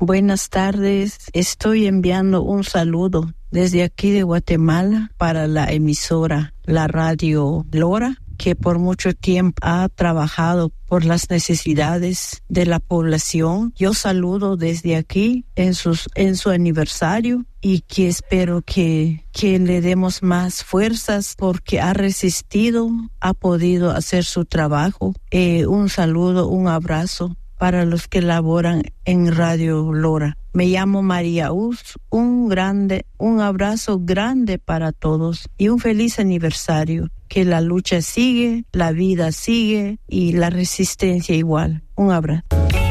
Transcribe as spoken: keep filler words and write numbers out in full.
Buenas tardes. Estoy enviando un saludo desde aquí de Guatemala para la emisora, la Radio Lora, que por mucho tiempo ha trabajado por las necesidades de la población. Yo saludo desde aquí en sus en su aniversario y que espero que, que le demos más fuerzas porque ha resistido, ha podido hacer su trabajo. Eh, un saludo, un abrazo para los que laboran en Radio Lora. Me llamo María Uz. Un grande, un abrazo grande para todos y un feliz aniversario. Que la lucha sigue, la vida sigue y la resistencia igual. Un abrazo.